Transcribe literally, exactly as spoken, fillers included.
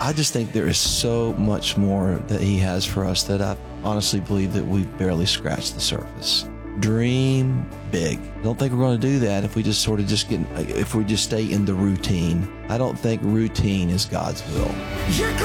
I just think there is so much more that he has for us that I honestly believe that we've barely scratched the surface. Dream big. I don't think we're going to do that if we just sort of just get, if we just stay in the routine. I don't think routine is God's will. You're